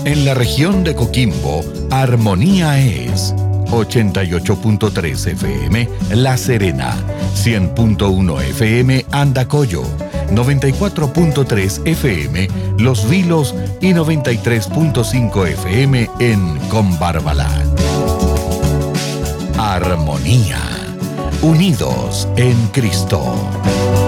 En la región de Coquimbo, Armonía es 88.3 FM La Serena, 100.1 FM Andacollo, 94.3 FM Los Vilos y 93.5 FM en Combarbalá. Armonía, unidos en Cristo.